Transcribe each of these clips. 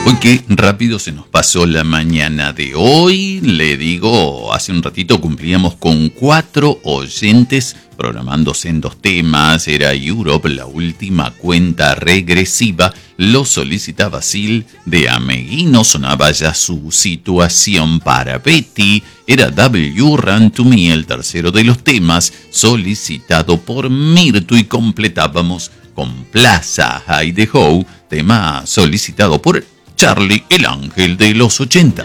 Hoy qué rápido se nos pasó la mañana de hoy. Le digo, hace un ratito cumplíamos con 4 oyentes programándose en 2 temas. Era Europe, la última cuenta regresiva. Lo solicitaba Sil de Ameguino. Sonaba ya su situación para Betty. Era W, Run to Me, el tercero de los temas, solicitado por Mirtu. Y completábamos con Plaza Idaho, tema solicitado por Charlie, el ángel de los 80.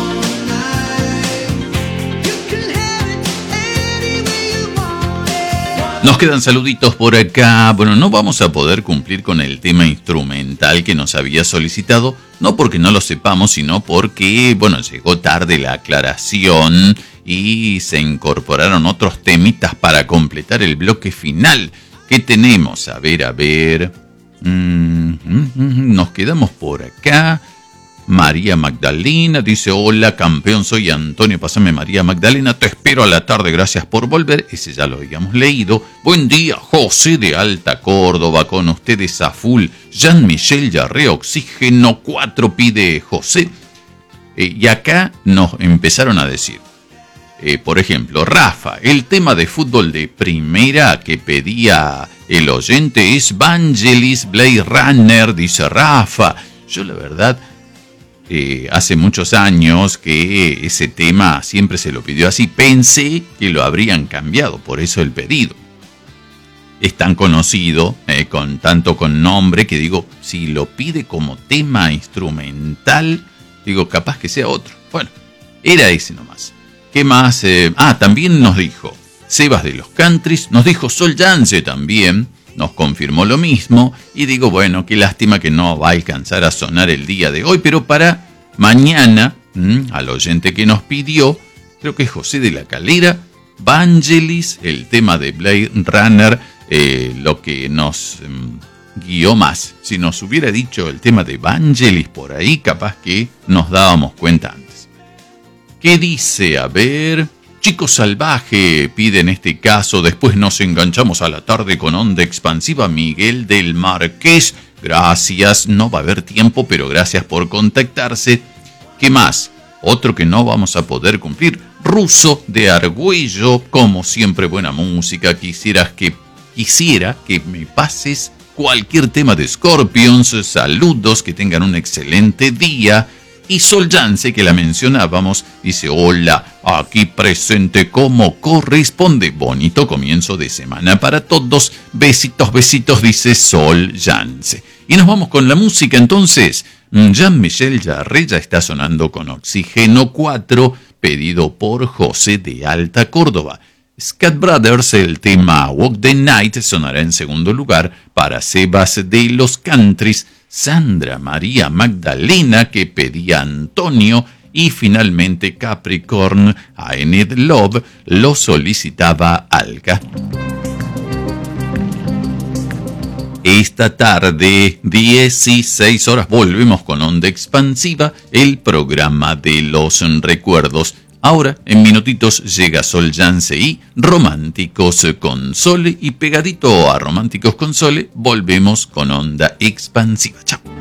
Nos quedan saluditos por acá. Bueno, no vamos a poder cumplir con el tema instrumental que nos había solicitado, no porque no lo sepamos, sino porque, bueno, llegó tarde la aclaración y se incorporaron otros temitas para completar el bloque final. ¿Qué tenemos? A ver. Nos quedamos por acá. María Magdalena dice: hola campeón, soy Antonio, pásame María Magdalena, te espero a la tarde, gracias por volver. Ese ya lo habíamos leído. Buen día, José de Alta Córdoba, con ustedes a full. Jean-Michel Yarré, Oxígeno 4 pide José. Y acá nos empezaron a decir, por ejemplo, Rafa, el tema de fútbol de primera que pedía el oyente es Vangelis Blade Runner, dice Rafa. Yo la verdad, hace muchos años que ese tema siempre se lo pidió así. Pensé que lo habrían cambiado, por eso el pedido. Es tan conocido, tanto con nombre, que digo, si lo pide como tema instrumental, digo, capaz que sea otro. Bueno, era ese nomás. ¿Qué más? También nos dijo Sebas de los Countries, nos dijo Sol Yance también, nos confirmó lo mismo, y digo, bueno, qué lástima que no va a alcanzar a sonar el día de hoy, pero para mañana, al oyente que nos pidió, creo que es José de la Calera, Vangelis, el tema de Blade Runner, lo que nos guió más. Si nos hubiera dicho el tema de Vangelis por ahí, capaz que nos dábamos cuenta antes. ¿Qué dice? A ver... Chico Salvaje pide en este caso, después nos enganchamos a la tarde con Onda Expansiva, Miguel del Marqués. Gracias, no va a haber tiempo, pero gracias por contactarse. ¿Qué más? Otro que no vamos a poder cumplir, Ruso de Argüello, como siempre buena música. Quisiera que me pases cualquier tema de Scorpions. Saludos, que tengan un excelente día. Y Sol Yance, que la mencionábamos, dice: hola, aquí presente como corresponde. Bonito comienzo de semana para todos. Besitos, besitos, dice Sol Yance. Y nos vamos con la música entonces. Jean-Michel Jarre ya está sonando con Oxígeno 4, pedido por José de Alta Córdoba. Scat Brothers, el tema Walk the Night, sonará en segundo lugar para Sebas de los Countries. Sandra María Magdalena, que pedía Antonio, y finalmente Capricorn, I Need Love, lo solicitaba Alga. Esta tarde, 16 horas, volvemos con Onda Expansiva, el programa de los recuerdos. Ahora, en minutitos, llega Sol Yance y Románticos con Sole. Y pegadito a Románticos con Sole, volvemos con Onda Expansiva. Chao.